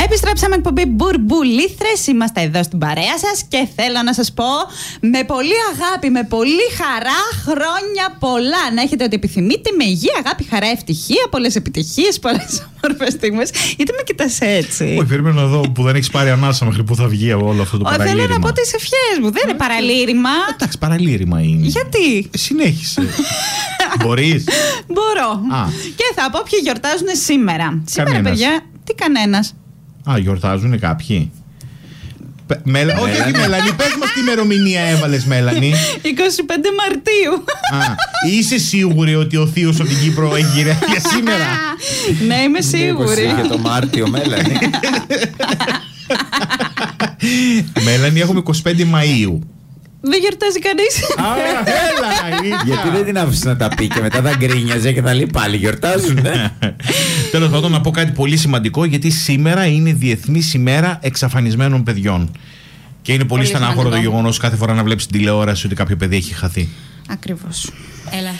Επιστρέψαμε εκπομπή Μπουρμπουλήθρες. Είμαστε εδώ στην παρέα σας και θέλω να σας πω με πολύ αγάπη, με πολύ χαρά, χρόνια πολλά. Να έχετε ό,τι επιθυμείτε, με υγεία, αγάπη, χαρά, ευτυχία, πολλές επιτυχίες, πολλές όμορφες στιγμές. Γιατί με κοιτάς έτσι? Όχι, περιμένω εδώ που δεν έχεις πάρει ανάσα μέχρι που θα βγει όλο αυτό το παραλήρημα. Θέλω να πω τις ευχές μου, δεν είναι παραλήρημα. Εντάξει, παραλήρημα είναι. Γιατί? Συνέχισε. Μπορείς? Μπορώ. Και θα πω ποιοι γιορτάζουν σήμερα. Σήμερα, παιδιά, τι κανένας. Γιορτάζουν κάποιοι. Όχι, Μέλανη, πες μας τι ημερομηνία έβαλες, Μέλανη. 25 Μαρτίου. Είσαι σίγουρη ότι ο θείος από την Κύπρο έχει γυρίσει για σήμερα? Ναι, είμαι σίγουρη. Για το Μάρτιο, Μέλανη. Μέλανη, έχουμε 25 Μαΐου. Δεν γιορτάζει κανείς. Γιατί δεν την άφησε να τα πει και μετά θα γκρίνιαζε και θα λέει πάλι γιορτάζουν. Τέλος πάντων, να πω κάτι πολύ σημαντικό, γιατί σήμερα είναι Διεθνής ημέρα εξαφανισμένων παιδιών. Και είναι πολύ στενάχωρο το γεγονός κάθε φορά να βλέπεις την τηλεόραση ότι κάποιο παιδί έχει χαθεί. Ακριβώς.